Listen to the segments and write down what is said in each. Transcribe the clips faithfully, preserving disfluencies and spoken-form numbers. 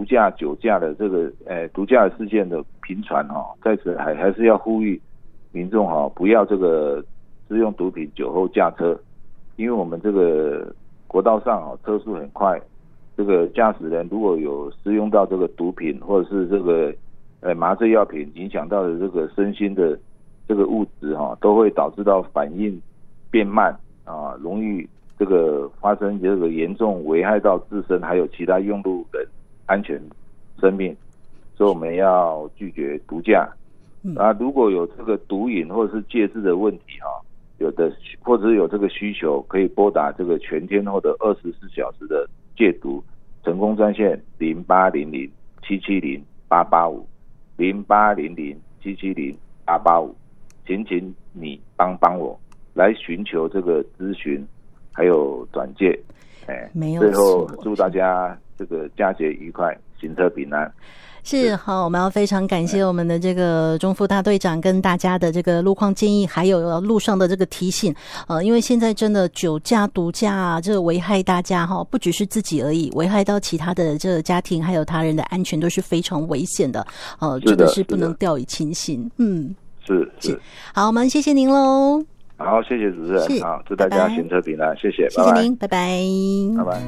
毒驾、酒驾的这个呃毒驾的事件的频传哈、哦，在此还还是要呼吁民众哈、哦，不要这个使用毒品酒后驾车，因为我们这个国道上哦车速很快，这个驾驶人如果有使用到这个毒品或者是这个呃麻醉药品影响到的这个身心的这个物质哈、哦，都会导致到反应变慢啊，容易这个发生这个严重危害到自身还有其他用路人安全生命，所以我们要拒绝毒驾。啊，如果有这个毒瘾或者是戒治的问题哈、啊，有的或者是有这个需求，可以拨打这个全天候的二十四小时的戒毒成功专线零八零零七七零八八五零八零零七七零八八五，请请你帮帮我来寻求这个咨询还有转介。哎， 没有。 最后祝大家这个佳节愉快，行车平安。 是好，我们要非常感谢我们的这个钟副大队长跟大家的这个路况建议，还有路上的这个提醒。呃，因为现在真的酒驾、毒驾啊，这个危害大家哈，不只是自己而已，危害到其他的这个家庭还有他人的安全都是非常危险的。呃，真的是不能掉以轻心。嗯， 是是。 好，我们谢谢您喽。 好，谢谢主持人。好，祝大家行车平安，谢谢， 谢谢您，拜拜， 拜拜。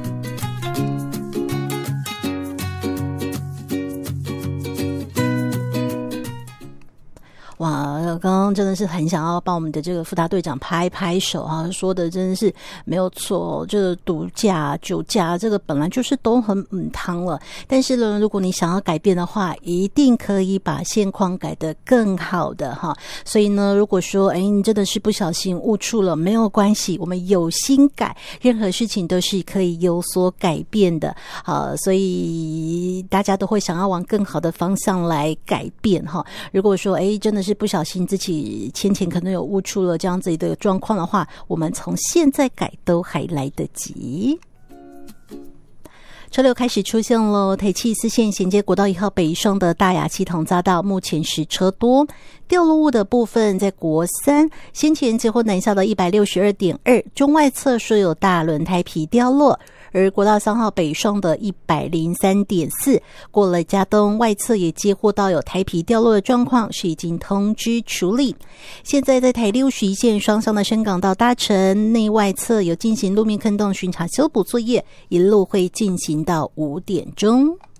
哇，刚刚真的是很想要帮我们的这个副大队长拍拍手啊，说的真的是没有错，这个毒驾、酒驾这个本来就是都很母汤了，但是呢，如果你想要改变的话，一定可以把现况改得更好的哈。所以呢，如果说哎你真的是不小心误触了，没有关系，我们有心改，任何事情都是可以有所改变的啊。所以大家都会想要往更好的方向来改变哈。如果说哎真的是不小心自己前前可能有误触了这样子的状况的话，我们从现在改都还来得及。车流开始出现了，台七四线衔接国道一号北上的大雅系统匝道目前是车多，掉落物的部分在国三先前接获南下的 一百六十二点二 中外侧说有大轮胎皮掉落，而国道三号北上的 一百零三点四 过了嘉东外侧也接获到有胎皮掉落的状况，是已经通知处理。现在在台六十一线双向的深港道搭乘内外侧有进行路面坑洞巡查修补作业，一路会进行到五点钟。